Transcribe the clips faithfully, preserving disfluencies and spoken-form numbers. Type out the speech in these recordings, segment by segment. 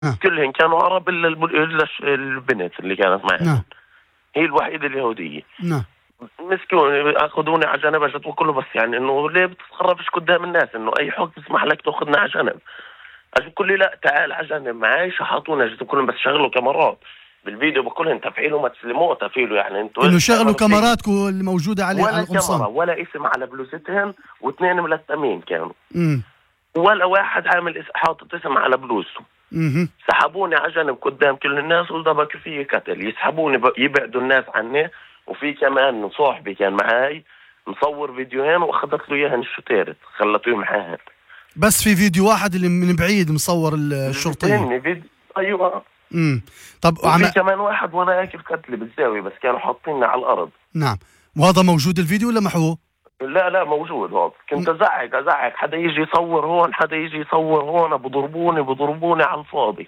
آه. كلهم كانوا عرب إلا إلا البنت اللي كانت معي. نعم. هي الوحيدة اليهودية. نعم. مسكوني اخذوني على جنب عشان كله، بس يعني انه ليه بتتخرفش قدام الناس؟ انه اي حق بسمح لك تاخذنا على جنب؟ عشان بقول لي لا تعال على جنب معي، شحطونا عشان كلهم بس شغلوا كاميرات بالفيديو، بقول لهم تفعيلوا ما تسلموه تفعيلوا، يعني انتوا انه شغلوا كاميراتكم الموجوده على ولا القمصان كاميرا ولا اسم على بلوزتهم، واثنين ملثمين كانوا. امم ولا واحد عامل اس... حاطط اسم على بلوزته. اها سحبوني على جنب قدام كل الناس وضربوا فيه قتل، يسحبوني ب... يبعدوا الناس عني. وفي كمان صاحبي كان معاي مصور فيديوهين واخذت له اياهن الشتيرت خلته معاهن. بس في فيديو واحد اللي من بعيد مصور الشرطيه. فيديو ايوه. امم طب وفي وعم... كمان واحد وانا اكل قتل بالزاويه، بس كانوا حاطيننا على الارض. نعم. وهذا موجود الفيديو ولا محوه؟ لا لا موجود هذا. كنت ازعق ازعق حدا يجي يصور هون، حدا يجي يصور هون، بضربوني بضربوني على الفاضي.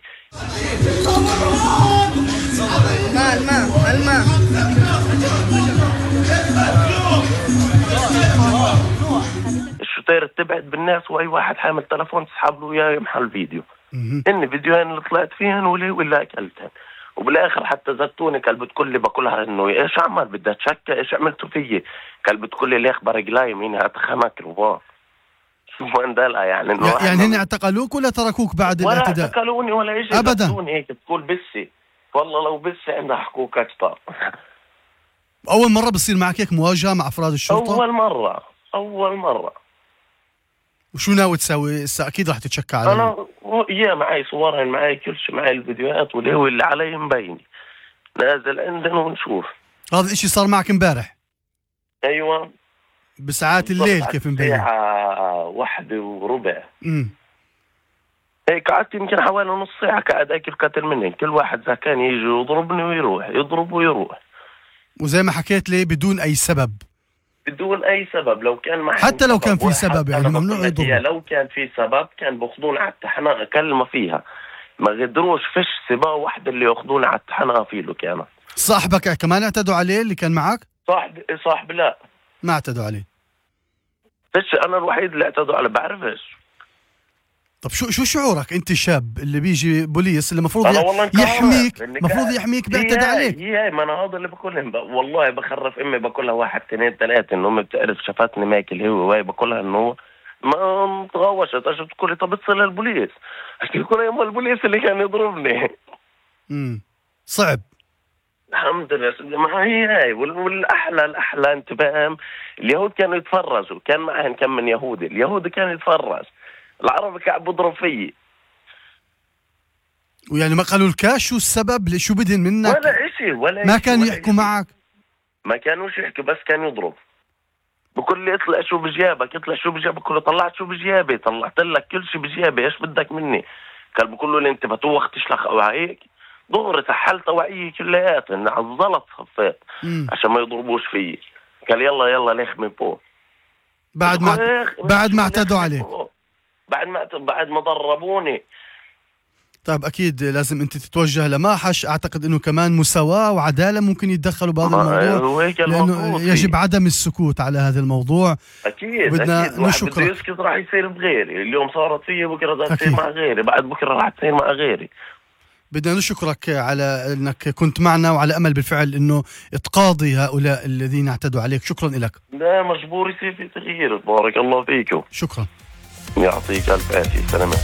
الماء الماء الماء الشتير تبعد بالناس، واي واحد حامل تلفون تسحب له اياه يمحى الفيديو. اني فيديوهين اللي طلعت فيهن ولي ولا اكلتهن. وبالاخر حتى زتوني كلبة كل بقولها انه ايش عمل بدها تشكى، ايش عملتوا فيي؟ كلبة كل ليه اخبار رجلاي مين هتخمك رباه. شو وين دلقة يعني انه يعني هن اعتقلوك ولا تركوك بعد ولا الاعتداء؟ ولا اعتقلوني ولا شيء ابدا. هيك تقول بسي والله لو بسي عندها حقوق اكثر. اول مره بصير معك هيك مواجهه مع افراد الشرطه؟ اول مره اول مره. وشو ناوي تسوي؟ هسه اكيد رح تتشكى على انا يا معي صورهن معي كل شيء، معي الفيديوهات واللي هو اللي علي مبين نازل عندنا ونشوف. هذا الاشي صار معك امبارح؟ ايوه بساعات الليل كيف مبين؟ الساعة واحدة وربع. امم هيك قعدت يمكن حوالي نص ساعة قاعد اكل قتل منهم، كل واحد اذا كان يجي يضربني ويروح يضرب ويروح. وزي ما حكيت لي بدون اي سبب. بدون اي سبب. لو كان معهم حتى لو كان في سبب يعني ممنوع يضرب. لو كان في سبب كان باخذون على التحناء كلمة فيها، ما قدروش فيش سباق واحدة اللي ياخذون على التحناء فيه. كان صاحبك كمان اعتدوا عليه اللي كان معك؟ صاحب صاحب لا ما اعتدوا عليه. فيش انا الوحيد اللي اعتدوا عليه بعرفش. طب شو شو شعورك انت شاب اللي بيجي بوليس اللي المفروض يحميك، المفروض يحميك بيعتدي عليك؟ هي ما انا هذا اللي بقولهم والله بخرف امي بقولها واحد اثنين ثلاثه انه امي بتعرف شافتني ماكل هو وهي بقولها انه ما متغوشت. عشان تقول لي طب اتصل للبوليس، عشان يقول يما البوليس اللي كان يضربني. امم صعب. الحمد لله. ما هي هاي والاحلى الاحلى انت فاهم، اليهود كانوا يتفرجوا، كان معهم كم من يهودي، اليهودي كان يتفرج، العربي قاعد بضرب فيي. ويعني ما قالوا لك شو السبب؟ شو بدهن منك؟ ولا شيء ولا ما كانوا يحكوا معك؟ ما كانوش يحكوا، بس كان يضرب. بقول لي اطلع شو بجيابك، اطلع شو بجيابك. بقول له طلعت شو بجيابي؟ طلعت لك كل شيء بجيابي، ايش بدك مني؟ قال بقول له انت بتوخ تشلخ او هيك دغري سحلت وعي كلياتها على الزلط صفيت عشان ما يضربوش فيي. قال يلا يلا ليخ من فوق. بعد ما بعد ما اعتدوا عليك، بعد ما بعد ما ضربوني. طيب اكيد لازم انت تتوجه لماحش، اعتقد انه كمان مساواة وعدالة ممكن يتدخلوا بهذا الموضوع، لانه يجب عدم السكوت على هذا الموضوع. اكيد بدنا اكيد نشكرك. بده يسكت راح يصير بغيري، اليوم صارت فيه بكره راح تصير مع غيري، بعد بكره راح تصير مع غيري. بدنا نشكرك على انك كنت معنا، وعلى امل بالفعل انه تقاضي هؤلاء الذين اعتدوا عليك. شكرا لك. لا مجبور يصير في تغيير. بارك الله فيكم. شكرا. يعطيك الف عافيه. سلامات.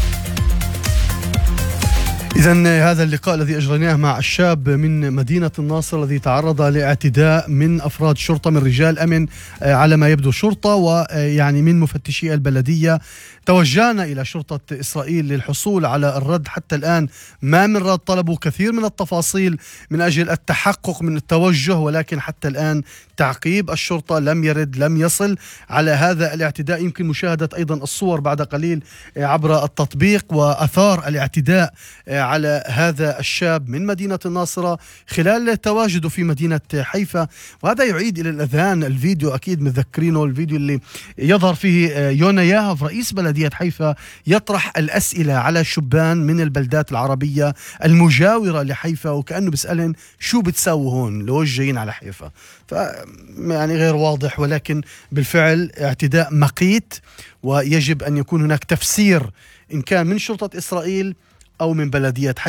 إذن هذا اللقاء الذي أجريناه مع الشاب من مدينة الناصر الذي تعرض لاعتداء من أفراد شرطة، من رجال أمن على ما يبدو شرطة، ويعني من مفتشي البلدية. توجهنا إلى شرطة إسرائيل للحصول على الرد. حتى الآن ما من رد، طلبوا كثير من التفاصيل من أجل التحقق من التوجه، ولكن حتى الآن تعقيب الشرطة لم يرد، لم يصل على هذا الاعتداء. يمكن مشاهدة أيضا الصور بعد قليل عبر التطبيق وأثار الاعتداء على هذا الشاب من مدينة الناصرة خلال تواجده في مدينة حيفا. وهذا يعيد إلى الأذهان الفيديو، أكيد متذكرينه، الفيديو اللي يظهر فيه يونا ياهف رئيس بلدية حيفا يطرح الأسئلة على شبان من البلدات العربية المجاورة لحيفا، وكأنه بيسألن شو بتسووا هون لو جايين على حيفا. ف يعني غير واضح، ولكن بالفعل اعتداء مقيت، ويجب أن يكون هناك تفسير إن كان من شرطة إسرائيل أو من بلدية